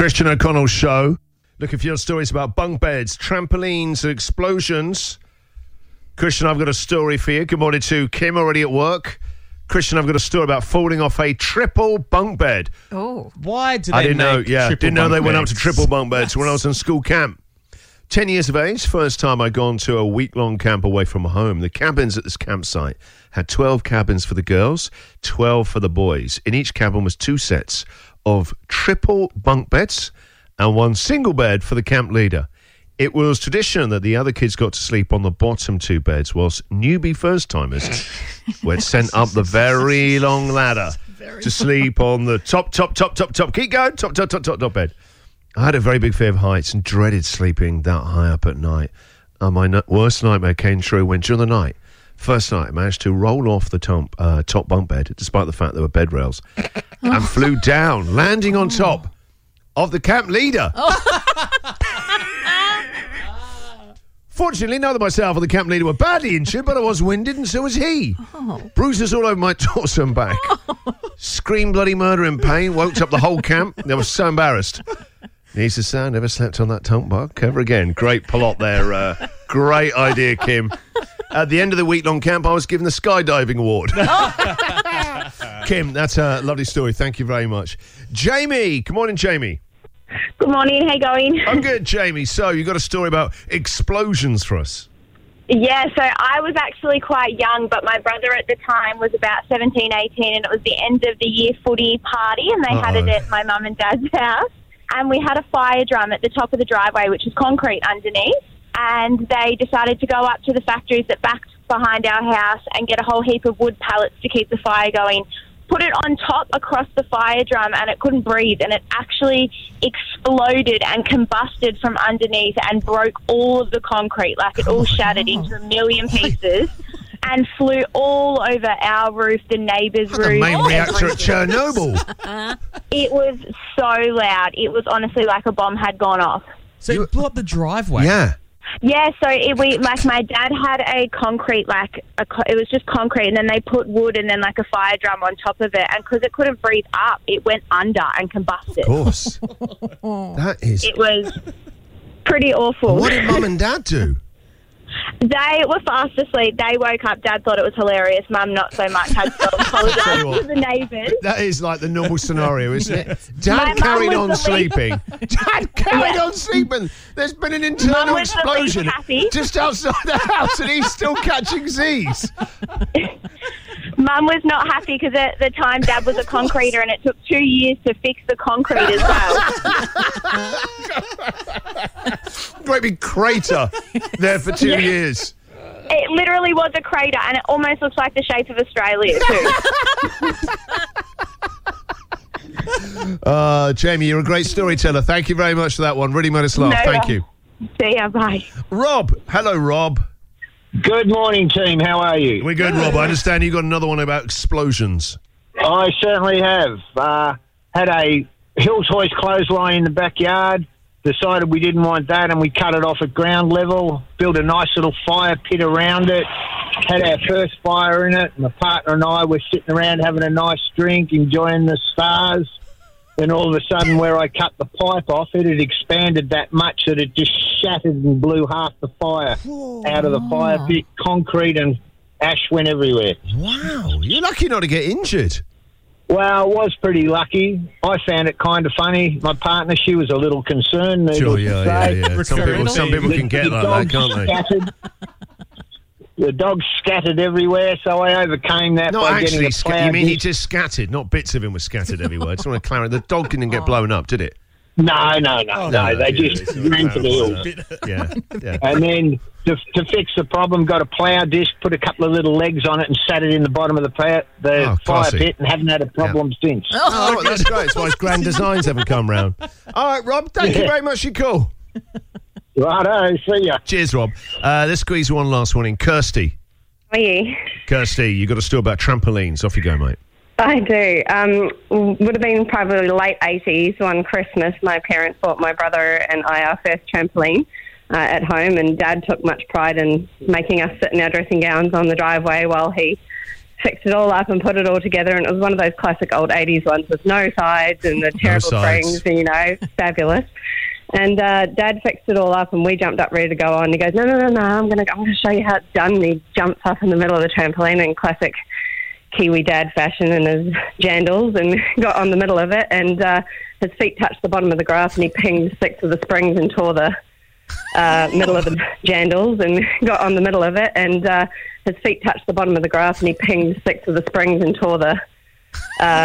Christian O'Connell Show. Looking for your stories about bunk beds, trampolines, explosions. Christian, I've got a story for you. Good morning to Kim, already at work. Christian, I've got a story about falling off a triple bunk bed. Oh. Why do they I didn't know, didn't know they went up to triple bunk beds when I was in school camp. 10 years of age, first time I'd gone to a week-long camp away from home. The cabins at this campsite had 12 cabins for the girls, 12 for the boys. In each cabin was 2 sets of triple bunk beds and 1 single bed for the camp leader. It was tradition that the other kids got to sleep on the bottom 2 beds, whilst newbie first-timers were sent up the very long ladder to sleep on the top, keep going, top bed. I had a very big fear of heights and dreaded sleeping that high up at night. My worst nightmare came true when, during the night, first night, I managed to roll off the top bunk bed, despite the fact there were bed rails, and flew down, landing on top of the camp leader. Fortunately, neither myself or the camp leader were badly injured, but I was winded and so was he. Bruises all over my torso and back. Screamed bloody murder in pain, woke up the whole camp. They were so embarrassed. Needs to say, I never slept on that tunk bunk ever again. Great plot there. Great idea, Kim. At the end of the week-long camp, I was given the skydiving award. Kim, that's a lovely story. Thank you very much. Jamie. Good morning, Jamie. Good morning. How you going? I'm good, Jamie. So, you got a story about explosions for us? Yeah, so I was actually quite young, but my brother at the time was about 17, 18, and it was the end of the year footy party, and they had it at my mum and dad's house. And we had a fire drum at the top of the driveway, which was concrete underneath. And they decided to go up to the factories that backed behind our house and get a whole heap of wood pallets to keep the fire going. Put it on top across the fire drum, and it couldn't breathe. And it actually exploded and combusted from underneath and broke all of the concrete. Like, it all shattered into a million pieces. And flew all over our roof, the neighbour's roof. The main reactor at Chernobyl. It was so loud. It was honestly like a bomb had gone off. So you blew up the driveway? Yeah. Yeah, so my dad had a concrete, it was just concrete, and then they put wood and then like a fire drum on top of it. And because it couldn't breathe up, it went under and combusted. Of course. It was pretty awful. What did Mum and Dad do? They were fast asleep. They woke up. Dad thought it was hilarious. Mum, not so much. Had to apologise to the neighbours. That is like the normal scenario, isn't it? Dad carried on sleeping. Dad carried on sleeping. There's been an internal explosion just outside the house, and he's still catching Z's. Mum was not happy because at the time Dad was a concreter, and it took 2 years to fix the concrete as well. Great big crater there for 2 years. It literally was a crater, and it almost looks like the shape of Australia too. Jamie, you're a great storyteller. Thank you very much for that one. Really made us laugh. Thank you. See ya, bye. Rob. Hello, Rob. Good morning, team. How are you? We're good, Rob. I understand you got another one about explosions. I certainly have. Had a Hills Hoist clothesline in the backyard. Decided we didn't want that, and we cut it off at ground level. Built a nice little fire pit around it. Had our first fire in it. My partner and I were sitting around having a nice drink, enjoying the stars. Then all of a sudden, where I cut the pipe off, it had expanded that much that it just shattered and blew half the fire out of the fire pit. Concrete and ash went everywhere. Wow, you're lucky not to get injured. Well, I was pretty lucky. I found it kind of funny. My partner, she was a little concerned. Sure, yeah. Some people can get like that, can't they? The dogs scattered everywhere, so I overcame that by getting a plough. You mean he just scattered, not bits of him were scattered everywhere. I just want to clarify. The dog didn't get blown up, did it? No. They just ran to the hills. Yeah. And then to fix the problem, got a plough disc, put a couple of little legs on it, and sat it in the bottom of the fire pit, and haven't had a problem since. Oh, that's great. That's why his grand designs haven't come round. All right, Rob, thank you very much for your call. Righto, see ya. Cheers, Rob. Let's squeeze one last one in. Kirsty. How are you? Kirsty, you got a story about trampolines. Off you go, mate. I do. Would have been probably late 80s on Christmas. My parents bought my brother and I our first trampoline at home, and Dad took much pride in making us sit in our dressing gowns on the driveway while he fixed it all up and put it all together, and it was one of those classic old 80s ones with no sides and the terrible springs, and, fabulous. And Dad fixed it all up, and we jumped up ready to go on. He goes, no, I'm going to show you how it's done. And he jumps up in the middle of the trampoline in classic Kiwi dad fashion in his jandals and got on the middle of it, and his feet touched the bottom of the grass, and he pinged 6 of the springs and tore the middle of the jandals and got on the middle of it, and his feet touched the bottom of the grass, and he pinged 6 of the springs and tore the